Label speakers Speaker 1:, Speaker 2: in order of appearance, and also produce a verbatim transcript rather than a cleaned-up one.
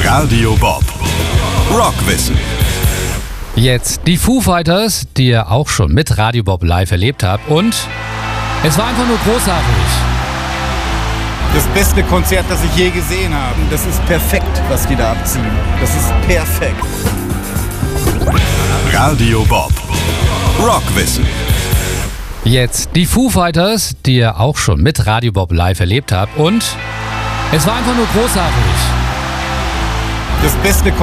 Speaker 1: Radio Bob. Rockwissen.
Speaker 2: Jetzt die Foo Fighters, die ihr auch schon mit Radio Bob live erlebt habt. Und es war einfach nur großartig.
Speaker 3: Das beste Konzert, das ich je gesehen habe. Das ist perfekt, was die da abziehen. Das ist perfekt.
Speaker 1: Radio Bob. Rockwissen.
Speaker 2: Jetzt die Foo Fighters, die ihr auch schon mit Radio Bob live erlebt habt. Und es war einfach nur großartig.
Speaker 3: Das beste